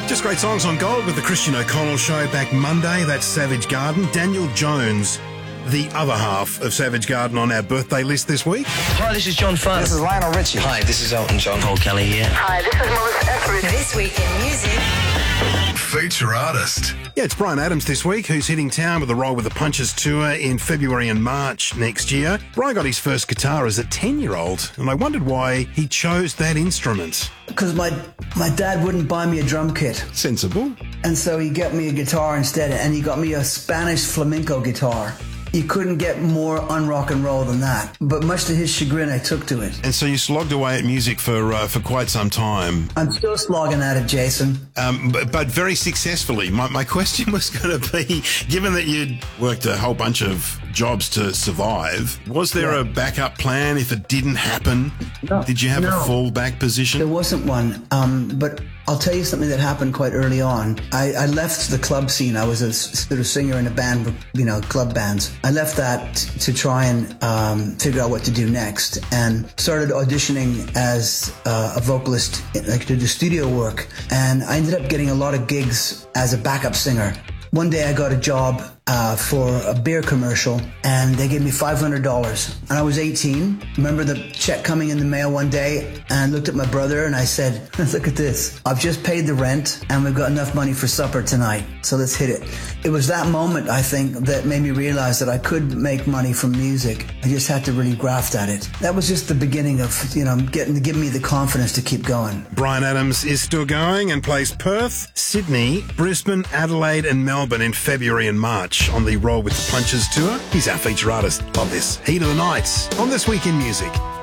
Just great songs on Gold with the Christian O'Connell Show back Monday. That's Savage Garden. Daniel Jones, the other half of Savage Garden, on our birthday list this week. Hi, this is John Farr. This is Lionel Richie. Hi, this is Elton John. Paul Kelly here. Hi, this is Melissa Etheridge. This Week in Music. Feature artist. Yeah, it's Bryan Adams this week, who's hitting town with a Roll with the Punches tour in February and March next year. Bryan got his first guitar as a 10-year-old, and I wondered why he chose that instrument. Because my dad wouldn't buy me a drum kit. Sensible. And so he got me a guitar instead, and he got me a Spanish flamenco guitar. You couldn't get more un-rock and roll than that. But much to his chagrin, I took to it. And so you slogged away at music for quite some time. I'm still slogging at it, Jason. But very successfully. My question was going to be, given that you'd worked a whole bunch of jobs to survive, was there a backup plan if it didn't happen? No. Did you have a fallback position? There wasn't one. But I'll tell you something that happened quite early on. I left the club scene. I was a sort of singer in a band, club bands. I left that to try and figure out what to do next, and started auditioning as a vocalist, like to do studio work. And I ended up getting a lot of gigs as a backup singer. One day I got a job for a beer commercial, and they gave me $500. And I was 18. Remember the check coming in the mail one day, and I looked at my brother and I said, look at this. I've just paid the rent and we've got enough money for supper tonight. So let's hit it. It was that moment, I think, that made me realize that I could make money from music. I just had to really graft at it. That was just the beginning of, giving me the confidence to keep going. Bryan Adams is still going and plays Perth, Sydney, Brisbane, Adelaide and Melbourne in February and March on the Roll with the Punches tour. He's our feature artist. Love this. Heat of the Nights on This Week in Music.